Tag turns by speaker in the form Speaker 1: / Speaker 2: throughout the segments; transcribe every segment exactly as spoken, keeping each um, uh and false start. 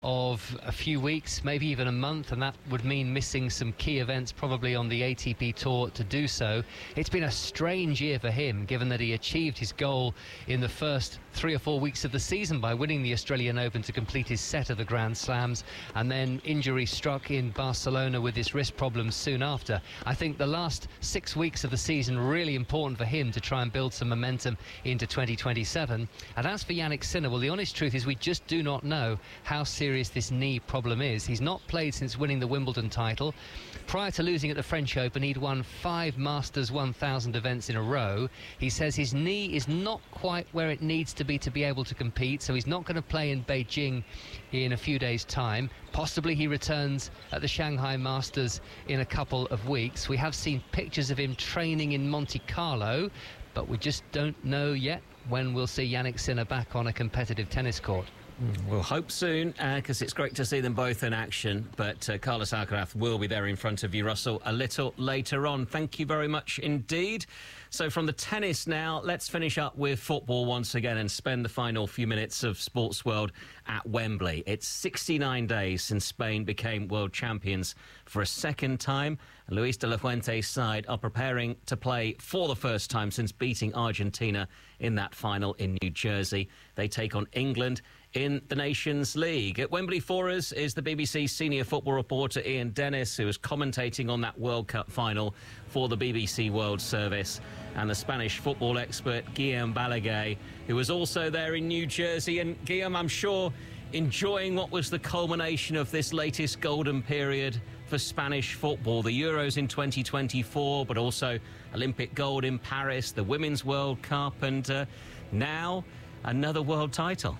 Speaker 1: of a few weeks, maybe even a month, and that would mean missing some key events probably on the A T P Tour to do so. It's been a strange year for him, given that he achieved his goal in the first three or four weeks of the season by winning the Australian Open to complete his set of the Grand Slams, and then injury struck in Barcelona with his wrist problems soon after. I think the last six weeks of the season really important for him to try and build some momentum into twenty twenty-seven. And as for Jannik Sinner, well, the honest truth is we just do not know how serious this knee problem is. He's not played since winning the Wimbledon title. Prior to losing at the French Open, he'd won five Masters one thousand events in a row. He says his knee is not quite where it needs to be to be able to compete, so he's not going to play in Beijing in a few days' time. Possibly he returns at the Shanghai Masters in a couple of weeks. We have seen pictures of him training in Monte Carlo, but we just don't know yet when we'll see Jannik Sinner back on a competitive tennis court.
Speaker 2: We'll hope soon, because uh, it's great to see them both in action. But uh, Carlos Alcaraz will be there in front of you, Russell, a little later on. Thank you very much indeed. So from the tennis now, let's finish up with football once again and spend the final few minutes of Sports World at Wembley. It's sixty-nine days since Spain became world champions for a second time. Luis de la Fuente's side are preparing to play for the first time since beating Argentina in that final in New Jersey. They take on England in the Nations League. At Wembley for us is the B B C senior football reporter Ian Dennis, who was commentating on that World Cup final for the B B C World Service, and the Spanish football expert Guillem Balaguer, who was also there in New Jersey. And Guillem, I'm sure enjoying what was the culmination of this latest golden period for Spanish football, the Euros in twenty twenty-four, but also Olympic gold in Paris, the Women's World Cup, and uh, now another world title.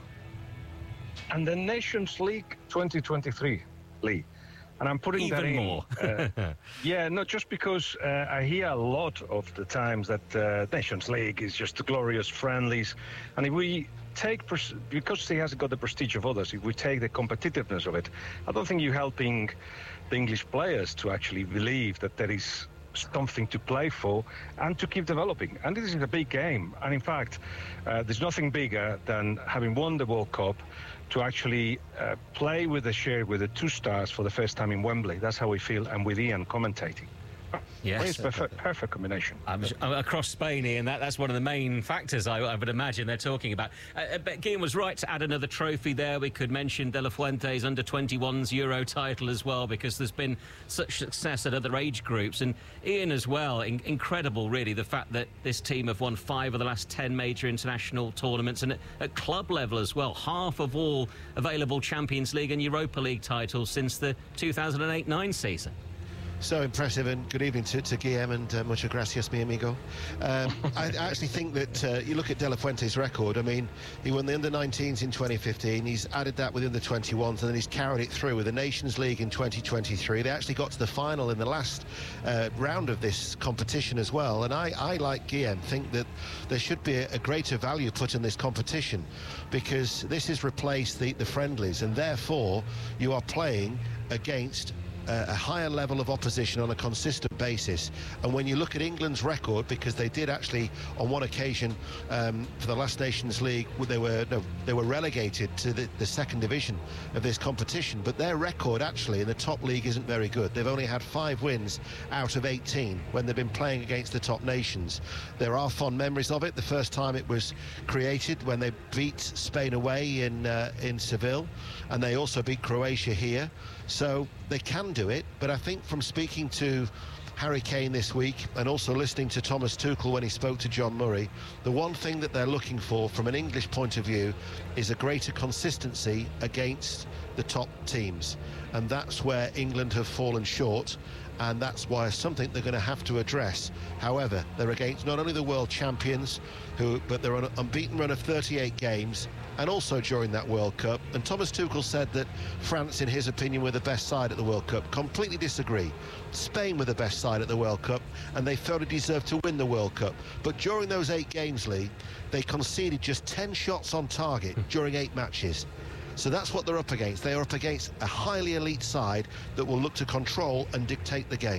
Speaker 3: And the Nations League twenty twenty-three, Lee. And I'm putting
Speaker 2: Even
Speaker 3: that in.
Speaker 2: more.
Speaker 3: uh, yeah, not just because uh, I hear a lot of the times that uh, Nations League is just glorious friendlies. And if we take, pres- because he hasn't got the prestige of others, if we take the competitiveness of it, I don't think you're helping the English players to actually believe that there is something to play for and to keep developing. And this is a big game. And in fact, uh, there's nothing bigger than having won the World Cup to actually uh, play with the share with the two stars for the first time in Wembley. That's how we feel, and with Ian commentating.
Speaker 2: Yes,
Speaker 3: it's perfect, perfect combination.
Speaker 2: Um, across Spain, Ian, that, that's one of the main factors I, I would imagine they're talking about. Uh, but Guillem was right to add another trophy there. We could mention De La Fuente's under twenty-ones Euro title as well, because there's been such success at other age groups. And Ian as well, in, incredible really, the fact that this team have won five of the last ten major international tournaments, and at, at club level as well, half of all available Champions League and Europa League titles since the two thousand eight nine season.
Speaker 4: So impressive, and good evening to, to Guillem, and uh, muchas gracias, mi amigo. Um, I, I actually think that uh, you look at De La Fuente's record. I mean, he won the under nineteens in twenty fifteen, he's added that within the twenty-ones, and then he's carried it through with the Nations League in twenty twenty-three. They actually got to the final in the last uh, round of this competition as well, and I, I like Guillem, think that there should be a, a greater value put in this competition, because this has replaced the, the friendlies, and therefore you are playing against Uh, a higher level of opposition on a consistent basis. And when you look at England's record, because they did actually on one occasion um, for the last Nations League, they were no, they were relegated to the, the second division of this competition, but their record actually in the top league isn't very good. They've only had five wins out of eighteen when they've been playing against the top nations. There are fond memories of it. The first time it was created when they beat Spain away in uh, in Seville, and they also beat Croatia here. So they can do it, but I think from speaking to Harry Kane this week and also listening to Thomas Tuchel when he spoke to John Murray, the one thing that they're looking for from an English point of view is a greater consistency against the top teams, and that's where England have fallen short, and that's why something they're going to have to address. However, they're against not only the world champions, who but they're on an unbeaten run of thirty-eight games, and also during that World Cup. And Thomas Tuchel said that France, in his opinion, were the best side at the World Cup. Completely disagree. Spain were the best side at the World Cup, and they felt it deserved to win the World Cup. But during those eight games, Lee, they conceded just ten shots on target during eight matches. So that's what they're up against. They are up against a highly elite side that will look to control and dictate the game.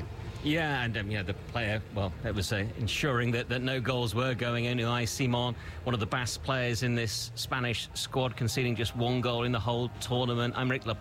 Speaker 2: Yeah, and um, yeah, the player, well, it was uh, ensuring that, that no goals were going in. Unai Simon, one of the best players in this Spanish squad, conceding just one goal in the whole tournament. Aymeric